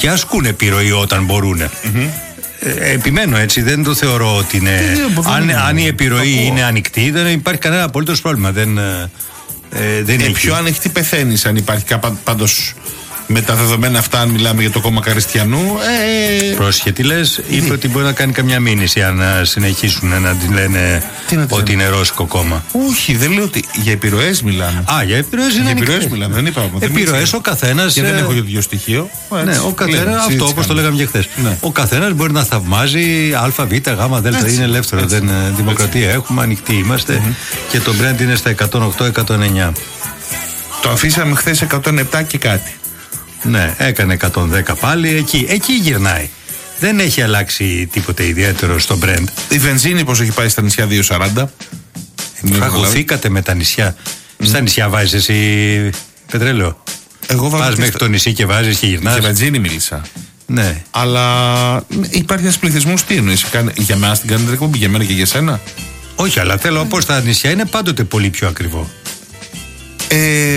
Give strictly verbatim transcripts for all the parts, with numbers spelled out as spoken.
και ασκούν επιρροή όταν μπορούν. Mm-hmm. Ε, επιμένω έτσι, δεν το θεωρώ ότι είναι. Αν, αν η επιρροή είναι ανοιχτή, δεν υπάρχει κανένα απολύτως πρόβλημα. Δεν, ε, δεν ε, πιο ανοιχτή πεθαίνει, αν υπάρχει πάντως. Με τα δεδομένα αυτά, αν μιλάμε για το κόμμα Καριστιανού. Ε... Πρόσχε, τι λες, είπε ότι μπορεί να κάνει καμιά μήνυση αν συνεχίσουν να την λένε να ότι είναι ρώσικο κόμμα. Όχι, δεν λέω ότι. Για επιρροές μιλάμε. Α, για επιρροές είναι. Για επιρροές μιλάμε, δεν είπαμε. Επιρροές ο καθένας. Και δεν έχω ίδιο στοιχείο. Ναι, ο καθένας, αυτό όπως το λέγαμε και χθες. Ναι. Ο καθένας μπορεί να θαυμάζει Α, Β, Γ, Δ, είναι ελεύθερο. Έτσι. Δεν, δημοκρατία έτσι. Έχουμε, ανοιχτοί είμαστε mm-hmm. και το Brent είναι στα εκατόν οκτώ εκατόν εννιά. Το αφήσαμε χθες εκατόν επτά και κάτι. Ναι, έκανε εκατόν δέκα πάλι, εκεί, εκεί γυρνάει. Δεν έχει αλλάξει τίποτε ιδιαίτερο στο Brent. Η βενζίνη πώς έχει πάει στα νησιά δύο σαράντα. Φαγωθήκατε με τα νησιά. Mm. Στα νησιά βάζεις εσύ πετρέλαιο? Εγώ βάζω. Πας μέχρι στο νησί και βάζεις και γυρνάς. Για βενζίνη μίλησα. Ναι. Αλλά υπάρχει ένας πληθυσμός, τι εννοείς, για μένα την κάνετε εκπομπή, για μένα και για σένα? Όχι, αλλά θέλω πως τα νησιά είναι πάντοτε πολύ πιο ακριβό. Ε...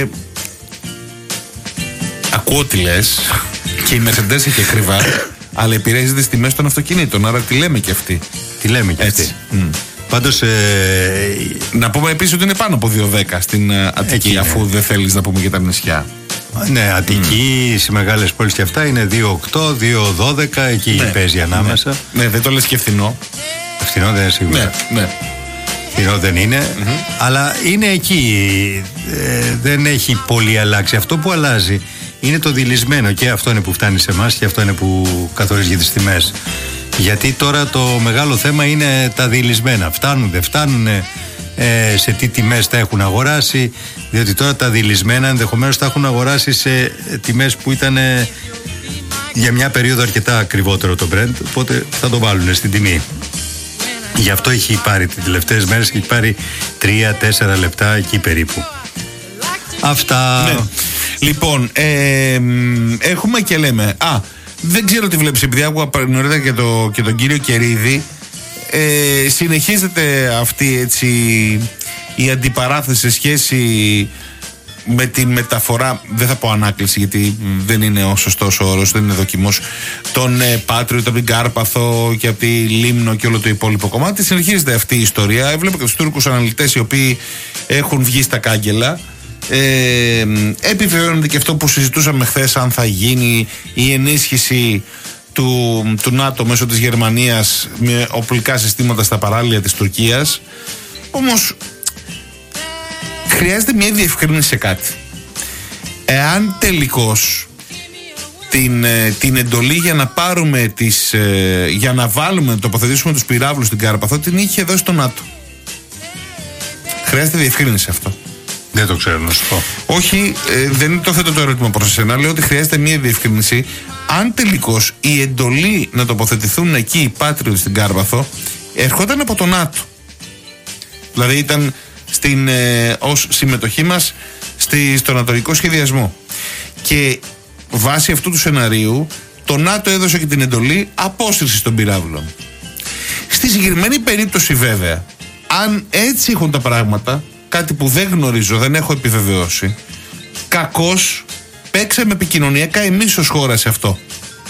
Ακούω τι λες και η Mercedes έχει ακριβά, αλλά επηρεάζει τις τιμές των αυτοκινήτων, άρα τι λέμε και αυτοί. Τι λέμε και αυτοί. Mm. Πάντως ε... να πούμε επίσης ότι είναι πάνω από δύο δέκα στην Αττική, εκεί, αφού ναι. δεν θέλεις να πούμε για τα νησιά. Ναι, Αττική, mm. σε μεγάλες πόλεις και αυτά είναι δύο οκτώ, δύο δώδεκα, εκεί ναι. παίζει ανάμεσα. Ναι. ναι, δεν το λες και φθηνό. Φθηνό δεν είναι σίγουρα. Ναι, ναι. Φθηνό δεν είναι, mm-hmm. αλλά είναι εκεί. Ε, δεν έχει πολύ αλλάξει. Αυτό που αλλάζει είναι το δειλισμένο, και αυτό είναι που φτάνει σε εμάς και αυτό είναι που καθορίζει τις τιμές. Γιατί τώρα το μεγάλο θέμα είναι τα δειλισμένα. Φτάνουν, δεν φτάνουν, ε, σε τι τιμές τα έχουν αγοράσει. Διότι τώρα τα δειλισμένα ενδεχομένως τα έχουν αγοράσει σε τιμές που ήταν ε, για μια περίοδο αρκετά ακριβότερο το Brent. Οπότε θα το βάλουν στην τιμή. Γι' αυτό έχει πάρει τις τελευταίες μέρες και έχει πάρει τρία τέσσερα λεπτά εκεί περίπου. Αυτά. Ναι. Λοιπόν, ε, έχουμε και λέμε. Α, δεν ξέρω τι βλέπεις, επειδή άκουγα νωρίτερα και, το, και τον κύριο Κερίδη. Ε, συνεχίζεται αυτή έτσι η αντιπαράθεση σε σχέση με τη μεταφορά, δεν θα πω ανάκληση γιατί δεν είναι ο σωστός όρος, δεν είναι δοκιμός, τον ε, Patriot από την Κάρπαθο και από τη Λίμνο και όλο το υπόλοιπο κομμάτι. Συνεχίζεται αυτή η ιστορία. Έβλεπα και τους Τούρκους αναλυτές οι οποίοι έχουν βγει στα κάγκελα. Ε, επιβεβαιώνεται και αυτό που συζητούσαμε χθες, αν θα γίνει η ενίσχυση του, του ΝΑΤΟ μέσω της Γερμανίας με οπλικά συστήματα στα παράλια της Τουρκίας. Όμως χρειάζεται μια διευκρίνηση σε κάτι. Εάν τελικώς την, την εντολή για να πάρουμε τις, για να βάλουμε, να τοποθετήσουμε τους πυράβλους στην Κάρπαθο την είχε δώσει το ΝΑΤΟ. Χρειάζεται διευκρίνηση αυτό. Δεν το ξέρω να σου πω. Όχι, ε, δεν το θέτω το ερώτημα προς εσένα. Λέω ότι χρειάζεται μια διευκρίνηση. Αν τελικώς η εντολή να τοποθετηθούν εκεί οι Patriot στην Κάρπαθο ερχόταν από το ΝΑΤΟ. Δηλαδή ήταν στην, ε, ως συμμετοχή μας στη, στο νατοϊκό σχεδιασμό. Και βάσει αυτού του σεναρίου το ΝΑΤΟ έδωσε και την εντολή απόσυρσης των πυράβλων. Στη συγκεκριμένη περίπτωση βέβαια, αν έτσι έχουν τα πράγματα, κάτι που δεν γνωρίζω, δεν έχω επιβεβαιώσει, κακώς παίξαμε επικοινωνιακά εμείς ως χώρα σε αυτό.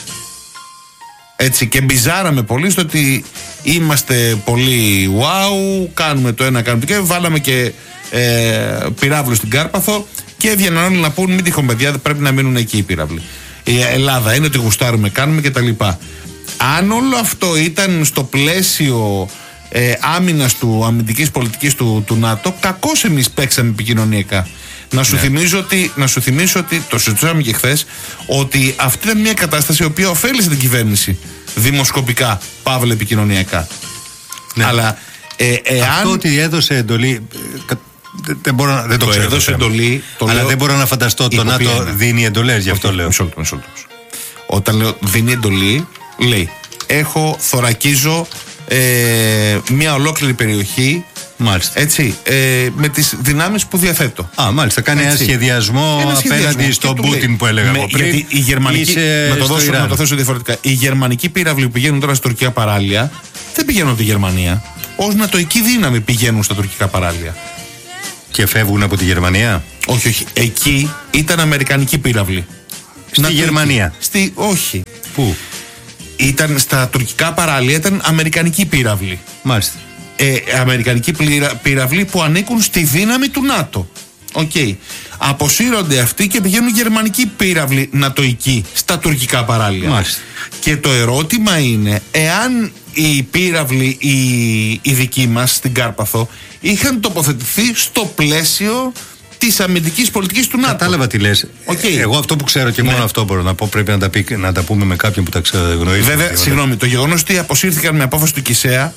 Έτσι, και μπιζάραμε πολύ στο ότι είμαστε πολύ wow, κάνουμε το ένα, κάνουμε το και βάλαμε και ε, πυράβλου στην Κάρπαθο και έβγαιναν όλοι να πούν μην τυχόν παιδιά, πρέπει να μείνουν εκεί οι πυράβλοι. Η Ελλάδα είναι ότι γουστάρουμε, κάνουμε κτλ. Αν όλο αυτό ήταν στο πλαίσιο ε, άμυνας του, αμυντικής πολιτικής του, του ΝΑΤΟ, κακώς εμείς παίξαμε επικοινωνιακά. Να σου, ναι. θυμίζω ότι, να σου θυμίσω ότι, το συζητούσαμε και χθες, ότι αυτή ήταν μια κατάσταση η οποία ωφέλησε την κυβέρνηση δημοσκοπικά, παύλα επικοινωνιακά. Ναι. Αλλά ε, εάν... αυτό ότι έδωσε εντολή, δεν, μπορώ, δεν το, το ξέρω έδωσε εντολή, το αλλά λέω, δεν μπορώ να φανταστώ το ΝΑΤΟ δίνει εντολές, γι' αυτό όχι, λέω. Μισό λεπτό, μισό λεπτό. Όταν λέω δίνει εντολή, λέει έχω, θωρακίζω ε, μια ολόκληρη περιοχή. Μάλιστα. Έτσι, ε, με τις δυνάμεις που διαθέτω. Α, μάλιστα. Κάνει ένα σχεδιασμό, ένα σχεδιασμό απέναντι στον Πούτιν που έλεγα με, από πριν. Γιατί η γερμανική, να, το δώσω, να το θέσω διαφορετικά. Οι γερμανικοί πύραυλοι που πηγαίνουν τώρα στα τουρκικά παράλια δεν πηγαίνουν από τη Γερμανία. Ως νατοϊκή δύναμη πηγαίνουν στα τουρκικά παράλια. Και φεύγουν από τη Γερμανία. Όχι, όχι. Εκεί ήταν αμερικανικοί πύραυλοι. Στη να Γερμανία. Στη, όχι. Πού? Ήταν στα τουρκικά παράλια, ήταν αμερικανική πύραυλη. Μάλιστα. Ε, αμερικανική πύραυλη που ανήκουν στη δύναμη του ΝΑΤΟ. Οκ. Okay. Αποσύρονται αυτοί και πηγαίνουν γερμανική πύραυλη νατοϊκή στα τουρκικά παράλια. Μάλιστα. Και το ερώτημα είναι, εάν οι πύραυλοι οι, οι δικοί μας στην Κάρπαθο είχαν τοποθετηθεί στο πλαίσιο της αμυντικής πολιτικής του ΝΑΤΟ. Κατάλαβα τι λες. Okay. Εγώ αυτό που ξέρω και μόνο ναι. αυτό μπορώ να πω, πρέπει να τα, πει, να τα πούμε με κάποιον που τα γνωρίζει. Βέβαια, συγγνώμη, το γεγονός ότι αποσύρθηκαν με απόφαση του ΚΙΣΕΑ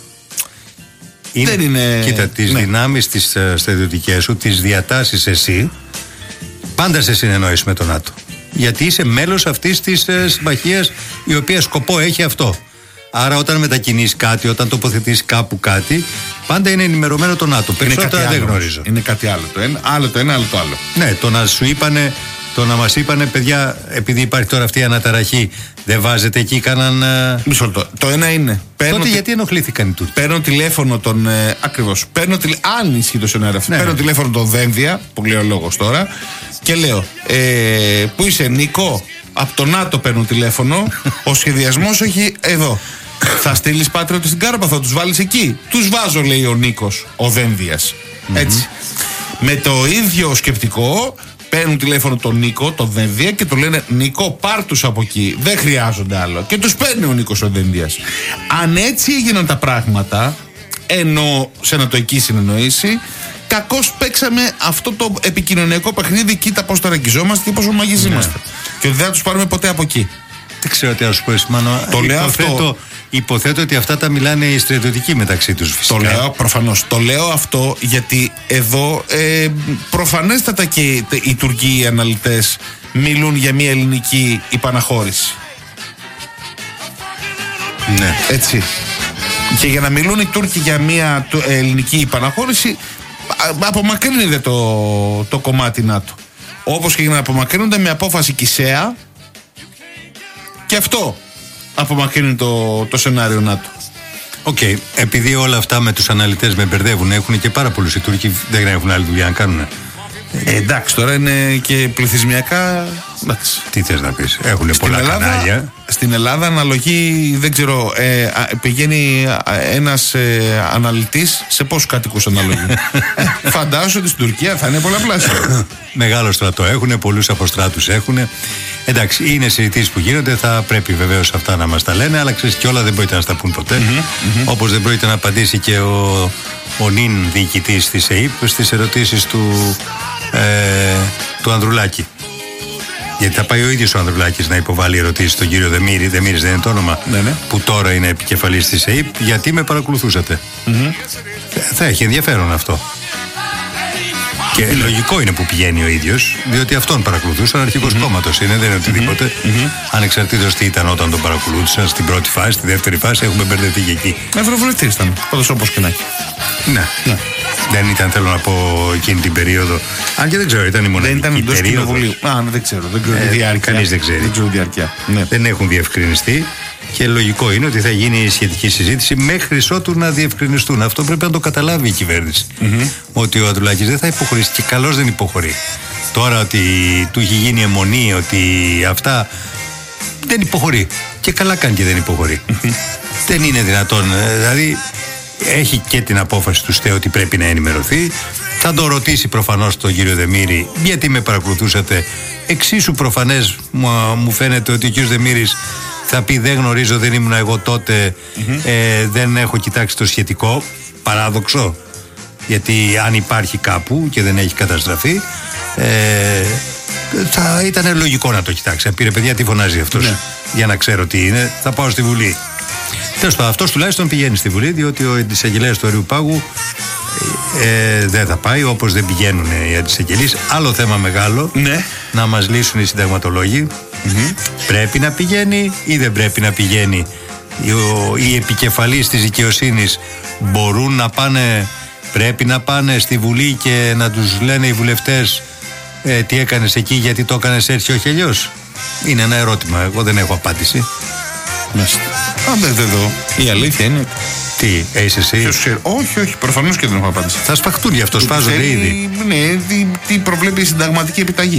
είναι, δεν είναι. Κοίτα, τις ναι. δυνάμεις τις στρατιωτικές σου τις διατάσεις εσύ πάντα σε συνεννόηση με τον ΝΑΤΟ. Γιατί είσαι μέλος αυτής της συμμαχίας η οποία σκοπό έχει αυτό. Άρα όταν μετακινείς κάτι, όταν τοποθετείς κάπου κάτι, πάντα είναι ενημερωμένο το ΝΑΤΟ. Περισσότερα δεν γνωρίζω. Είναι κάτι άλλο το ένα, άλλο το ένα, άλλο το άλλο. Ναι, το να σου είπανε, το να μας είπανε, παιδιά, επειδή υπάρχει τώρα αυτή η αναταραχή, δεν βάζετε εκεί κανέναν. Μισό λεπτό. Το ένα είναι. Τότε τι... γιατί ενοχλήθηκαν οι Τούρκοι. Παίρνω τηλέφωνο τον. Ε, Ακριβώς. Παίρνω τηλε... Αν ισχύει το σενάριο αυτό. Ναι. Παίρνω τηλέφωνο τον Δένδια, που λέει ο λόγος τώρα, και λέω, ε, πού είσαι, Νίκο? Από το ΝΑΤΟ παίρνω τηλέφωνο. Ο σχεδιασμός έχει εδώ. Θα στείλει Πάτριωτες στην Κάρπαθο, τους βάλεις εκεί. Τους βάζω, λέει ο Νίκος, ο Δένδιας. Mm-hmm. Έτσι. Με το ίδιο σκεπτικό παίρνουν τηλέφωνο τον Νίκο, τον Δένδια, και του λένε, Νίκο, πάρ' τους από εκεί. Δεν χρειάζονται άλλο. Και τους παίρνει ο Νίκος ο Δένδιας. Αν έτσι έγιναν τα πράγματα, ενώ σε ανατοϊκή συνεννόηση, κακώς παίξαμε αυτό το επικοινωνιακό παιχνίδι. Κοίτα πώς ταραγγιζόμαστε και πόσο μαγείς είμαστε. Ναι. Και ότι δεν θα τους πάρουμε ποτέ από εκεί. Δεν ξέρω τι να σου πω, Μάνο. Το λέω αυτό. Υποθέτω ότι αυτά τα μιλάνε οι στρατιωτικοί μεταξύ τους, φυσικά. Το λέω προφανώς. Το λέω αυτό γιατί εδώ ε, προφανέστατα και οι Τουρκοί οι αναλυτές μιλούν για μια ελληνική υπαναχώρηση. Ναι. Έτσι. Και για να μιλούν οι Τούρκοι για μια ελληνική υπαναχώρηση, απομακρύνεται το, το κομμάτι ΝΑΤΟ. Όπως και για να απομακρύνονται με απόφαση ΚΙΣΕΑ. Και αυτό απομακρύνει το, το σενάριο ΝΑΤΟ. Οκ. Okay. Επειδή όλα αυτά με τους αναλυτές με μπερδεύουν, έχουν και πάρα πολλούς οι Τούρκοι, δεν έχουν άλλη δουλειά να κάνουν. Ε, εντάξει, τώρα είναι και πληθυσμιακά. Εντάξει. Τι θες να πεις, έχουν πολλά Ελλάδα, κανάλια. Στην Ελλάδα αναλογεί, δεν ξέρω, ε, πηγαίνει ένας ε, αναλυτής σε πόσους κατοικούς αναλογεί. Φαντάζομαι ότι στην Τουρκία θα είναι πολλαπλάσιο. Μεγάλο στρατό έχουν, πολλούς αποστράτους έχουν. Εντάξει, είναι συζητήσεις που γίνονται, θα πρέπει βεβαίως αυτά να μας τα λένε, αλλά ξέρεις και όλα δεν πρόκειται να στα πούν ποτέ. Mm-hmm, mm-hmm. Όπως δεν πρόκειται να απαντήσει και ο, ο νυν διοικητής της ΕΥΠ στις ερωτήσεις του, ε, του Ανδρουλάκη. Γιατί θα πάει ο ίδιος ο Ανδρουλάκης να υποβάλει ερωτήσεις στον κύριο Δεμήρη, Δεμήρης δεν είναι το όνομα, ναι, ναι. που τώρα είναι επικεφαλής της ΕΥΠ, γιατί με παρακολουθούσατε. Mm-hmm. Θα έχει ενδιαφέρον αυτό. Και mm-hmm. λογικό είναι που πηγαίνει ο ίδιος, διότι αυτόν παρακολουθούσαν, αρχηγός mm-hmm. κόμματος είναι, δεν είναι οτιδήποτε. Mm-hmm. Ανεξαρτήτως τι ήταν όταν τον παρακολούθησαν, στην πρώτη φάση, στη δεύτερη φάση, έχουμε μπερδευτεί και εκεί. Ευρωβουλευτής ήταν, πάντως όπως και να έχει. Ναι. ναι. Δεν ήταν, θέλω να πω, εκείνη την περίοδο. Αν και δεν ξέρω, ήταν η μοναδική περίοδο. Δεν ήταν εντός κοινοβουλίου. Α, δεν ξέρω, δεν ξέρω ε, τη διάρκεια. Κανείς δεν ξέρει. Δεν ξέρω τη διάρκεια. Ναι. Δεν έχουν διευκρινιστεί. Και λογικό είναι ότι θα γίνει η σχετική συζήτηση μέχρι ότου να διευκρινιστούν. Αυτό πρέπει να το καταλάβει η κυβέρνηση. Mm-hmm. Ότι ο Ανδρουλάκης δεν θα υποχωρήσει και καλώς δεν υποχωρεί. Τώρα ότι του έχει γίνει αιμονή, ότι αυτά δεν υποχωρεί. Και καλά κάνει και δεν υποχωρεί. Mm-hmm. Δεν είναι δυνατόν. Δηλαδή έχει και την απόφαση του ΣΤΕ ότι πρέπει να ενημερωθεί. Θα το ρωτήσει προφανώς τον κύριο Δεμήρη γιατί με παρακολουθούσατε. Εξίσου προφανές μου φαίνεται ότι ο κύριος Δεμήρης θα πει δεν γνωρίζω, δεν ήμουν εγώ τότε, mm-hmm. ε, δεν έχω κοιτάξει το σχετικό. Παράδοξο, γιατί αν υπάρχει κάπου και δεν έχει καταστραφεί, ε, θα ήταν λογικό να το κοιτάξει. Αν πήρε παιδιά τι φωνάζει αυτός, ναι. για να ξέρω τι είναι, θα πάω στη Βουλή. Τέλος πάντων, αυτός τουλάχιστον πηγαίνει στη Βουλή, διότι ο εισαγγελέας του Αριού Πάγου ε, δεν θα πάει, όπως δεν πηγαίνουν οι αντισαγγελείς. Άλλο θέμα μεγάλο, ναι. να μας λύσουν οι συνταγματολόγοι. Mm-hmm. Πρέπει να πηγαίνει ή δεν πρέπει να πηγαίνει. Οι, ο, οι επικεφαλείς της δικαιοσύνης μπορούν να πάνε, πρέπει να πάνε στη Βουλή και να τους λένε οι βουλευτές ε, τι έκανες εκεί, γιατί το έκανες έτσι και όχι αλλιώς. Είναι ένα ερώτημα, εγώ δεν έχω απάντηση. Α, δεν εδώ. Η αλήθεια είναι. Τι, είσαι εσύ? Όχι, όχι, προφανώς και δεν έχω απάντηση. Θα σπαχτούν γι' αυτό, σφάζονται ήδη. Ναι, τι, τι προβλέπει η συνταγματική επιταγή.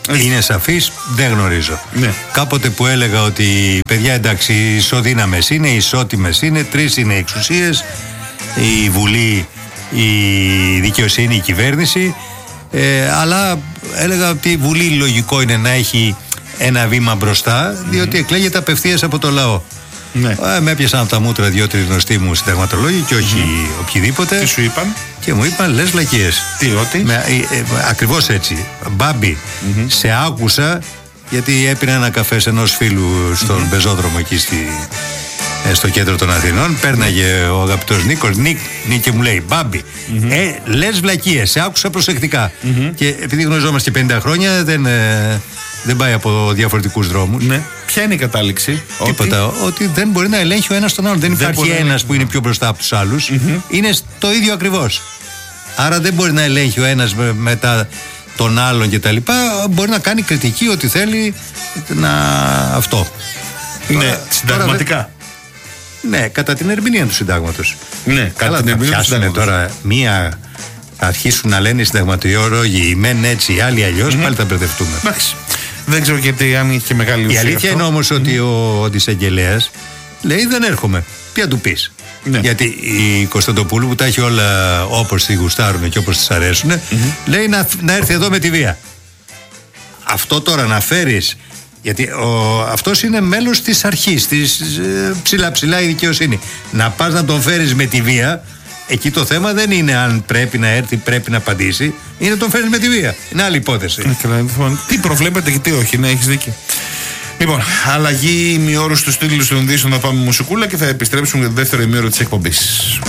είναι σαφής, δεν γνωρίζω. Ναι. Κάποτε που έλεγα ότι παιδιά εντάξει, ισοδύναμες είναι, ισότιμες είναι, τρεις είναι οι εξουσίες, η Βουλή, η δικαιοσύνη, η κυβέρνηση, ε, αλλά έλεγα ότι η Βουλή λογικό είναι να έχει ένα βήμα μπροστά, διότι mm. εκλέγεται απευθείας από το λαό. Ναι. Ε, με έπιασαν από τα μούτρα δύο-τρεις γνωστοί μου συνταγματολόγοι και όχι mm. οποιοδήποτε. Τι σου είπαν? Και μου είπαν λες βλακίες. Τι, ότι? Με, ε, ε, ακριβώς έτσι. Μπάμπη, mm-hmm. σε άκουσα γιατί έπινα ένα καφέ σε ενός φίλου στον mm-hmm. πεζόδρομο εκεί στη, ε, στο κέντρο των Αθηνών. Πέρναγε ο αγαπητός Νίκος, Νίκ, Νίκ και μου λέει Μπάμπη, mm-hmm. ε, λες βλακίες, σε άκουσα προσεκτικά. Mm-hmm. Και επειδή γνωριζόμαστε και πενήντα χρόνια δεν... Ε, δεν πάει από διαφορετικούς δρόμους. Ναι. Ποια είναι η κατάληξη? Τίποτα. Ότι, ότι δεν μπορεί να ελέγχει ο ένας τον άλλον. Δεν, δεν υπάρχει ένας που είναι πιο μπροστά από τους άλλους. Mm-hmm. Είναι το ίδιο ακριβώς. Άρα δεν μπορεί να ελέγχει ο ένας με, μετά τον άλλον κτλ. Μπορεί να κάνει κριτική ότι θέλει να αυτό. Ναι, τώρα, συνταγματικά. Τώρα, ναι, κατά την ερμηνεία του συντάγματος. Ναι, κατά την ερμηνεία του συντάγματος. Τώρα μία. Θα αρχίσουν να λένε οι συνταγματολόγοι, οι μεν έτσι, οι άλλοι αλλιώς, mm-hmm. πάλι θα μπερδευτούμε. Εντάξει. Δεν ξέρω γιατί αν είχε και μεγάλη ουσία. Η αλήθεια αυτό. είναι όμως mm-hmm. ότι ο, ο εισαγγελέας λέει δεν έρχομαι. Τι να του πεις? Ναι. Γιατί η Κωνσταντοπούλου που τα έχει όλα όπως τη γουστάρουν και όπως της αρέσουν, mm-hmm. λέει να, να έρθει εδώ με τη βία. Αυτό τώρα να φέρεις. Γιατί ο, αυτός είναι μέλος της αρχής, της ε, ψηλά ψηλά η δικαιοσύνη. Να πας να τον φέρεις με τη βία. Εκεί το θέμα δεν είναι αν πρέπει να έρθει, πρέπει να απαντήσει. Είναι να τον φέρνει με τη βία. Είναι άλλη υπόθεση. Τι προβλέπετε και τι όχι, ναι, έχεις δίκιο. Λοιπόν, αλλαγή ημιώρου στους τίτλους των ειδήσεων, θα πάμε μουσικούλα και θα επιστρέψουμε για το δεύτερο ημίωρο της εκπομπής.